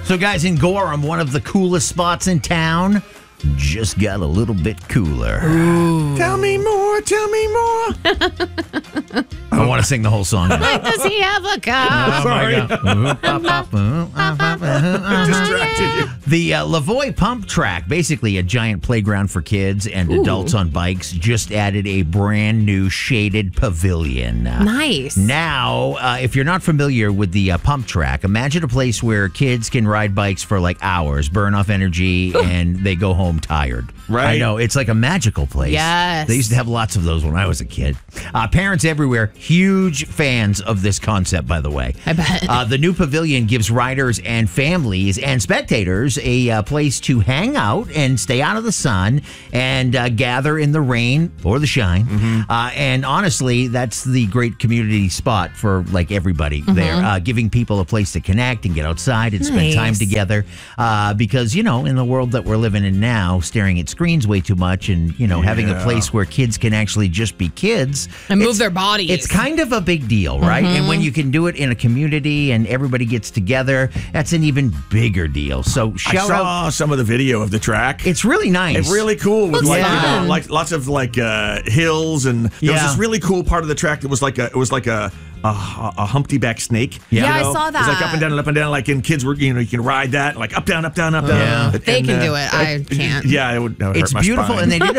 So, guys, in Gorham, one of the coolest spots in town, just got a little bit cooler. Ooh. Tell me more, tell me more. I don't want to sing the whole song. Does he have a car? Sorry. I distracted you. The Lavoie Pump Track, basically a giant playground for kids and adults on bikes, just added a brand new shaded pavilion. Nice. Now, if you're not familiar with the pump track, imagine a place where kids can ride bikes for like hours, burn off energy, and they go home tired. Right. I know. It's like a magical place. Yes. They used to have lots of those when I was a kid. Parents everywhere, huge fans of this concept, by the way. I bet. The new pavilion gives riders and families and spectators a place to hang out and stay out of the sun and gather in the rain or the shine. And honestly, that's the great community spot for like everybody there, giving people a place to connect and get outside and spend time together. Because, you know, in the world that we're living in now, staring at screens way too much and, you know, having a place where kids can actually just be kids. And move their bodies. It's kind of a big deal, right? And when you can do it in a community and everybody gets together, that's an even bigger deal. So shout I out. saw some of the video of the track. It's really nice. It's really cool with Looks like fun. like lots of like hills, and there was this really cool part of the track that was like a Humpty back snake. Yeah, I you know? saw It was like up and down, like, and kids were, you know, you can ride that, like up, down, up, down, up, down. Yeah. They can do it. I can't. Yeah, it would It's hurt my beautiful, spine. and they did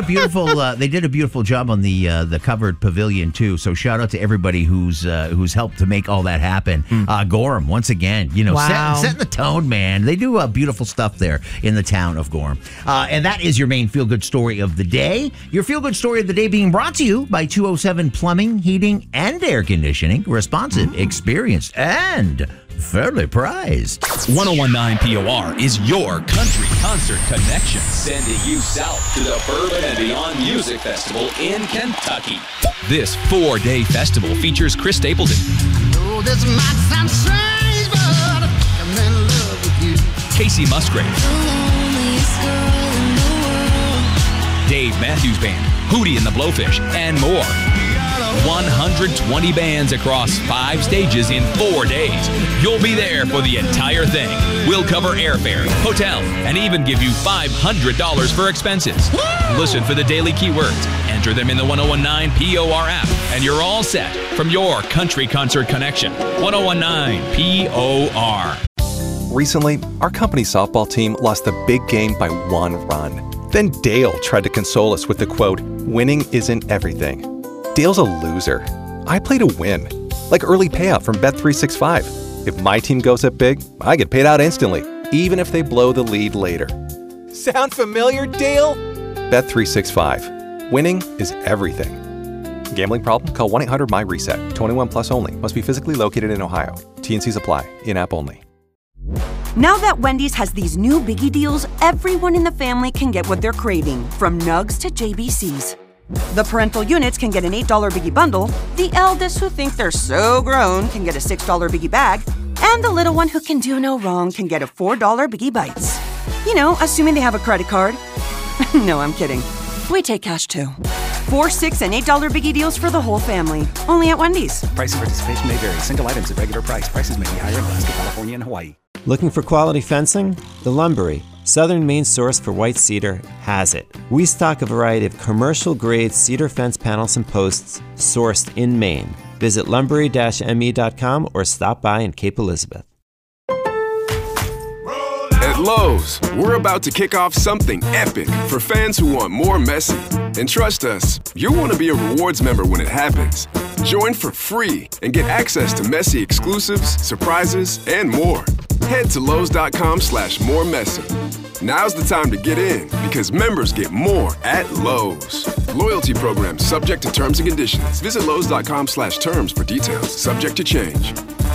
a beautiful job on the covered pavilion too. So shout out to everybody who's helped to make all that happen. Gorham, once again, you know, Wow. setting the tone, man. They do beautiful stuff there in the town of Gorham, and that is your main feel good story of the day. Your feel good story of the day being brought to you by 207 Plumbing, Heating, and Air Conditioning. Responsive, experienced, and fairly priced. 1019 POR is your country concert connection. Sending you south to the Bourbon and Beyond Music Festival in Kentucky. This 4-day festival features Chris Stapleton, Oh, this might sound strange, but I'm in love with you. Casey Musgrave, Dave Matthews Band, Hootie and the Blowfish, and more. 120 bands across 5 stages in 4 days. You'll be there for the entire thing. We'll cover airfare, hotel, and even give you $500 for expenses. Listen for the daily keywords. Enter them in the 1019 POR app, and you're all set from your country concert connection. 1019 POR. Recently, our company's softball team lost the big game by 1 run. Then Dale tried to console us with the quote, "Winning isn't everything." Dale's a loser. I play to win. Like early payout from Bet365. If my team goes up big, I get paid out instantly, even if they blow the lead later. Sound familiar, Dale? Bet365. Winning is everything. Gambling problem? Call 1-800-MY-RESET. 21 plus only. Must be physically located in Ohio. T&Cs apply. In-app only. Now that Wendy's has these new biggie deals, everyone in the family can get what they're craving, from nugs to JBCs. The parental units can get an $8 biggie bundle, the eldest who think they're so grown can get a $6 biggie bag, and the little one who can do no wrong can get a $4 biggie bites. You know, assuming they have a credit card. No, I'm kidding. We take cash too. 4, 6, and $8 biggie deals for the whole family. Only at Wendy's. Price and participation may vary. Single items at regular price. Prices may be higher in Alaska, California, and Hawaii. Looking for quality fencing? The Lumbery, Southern Maine's source for white cedar, has it. We stock a variety of commercial-grade cedar fence panels and posts sourced in Maine. Visit lumbery-me.com or stop by in Cape Elizabeth. At Lowe's, we're about to kick off something epic for fans who want more Messi. And trust us, you'll want to be a rewards member when it happens. Join for free and get access to Messi exclusives, surprises, and more. Head to Lowe's.com/moremessy. Now's the time to get in because members get more at Lowe's. Loyalty program subject to terms and conditions. Visit Lowe's.com/terms for details. Subject to change.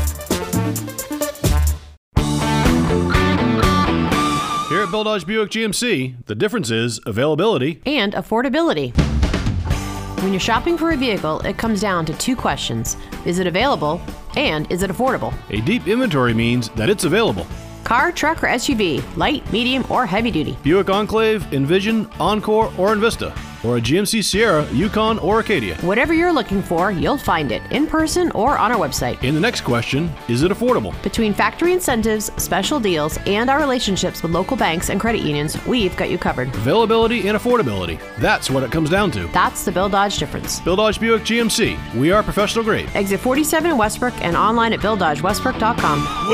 Here at Bill Dodge Buick GMC, the difference is availability and affordability. When you're shopping for a vehicle, it comes down to 2 questions. Is it available? And is it affordable? A deep inventory means that it's available. Car, truck, or SUV, light, medium, or heavy duty. Buick Enclave, Envision, Encore, or Envista. or a GMC Sierra, Yukon, or Acadia. Whatever you're looking for, you'll find it in person or on our website. And the next question, is it affordable? Between factory incentives, special deals, and our relationships with local banks and credit unions, we've got you covered. Availability and affordability. That's what it comes down to. That's the Bill Dodge difference. Bill Dodge Buick GMC. We are professional grade. Exit 47 in Westbrook and online at BillDodgeWestbrook.com.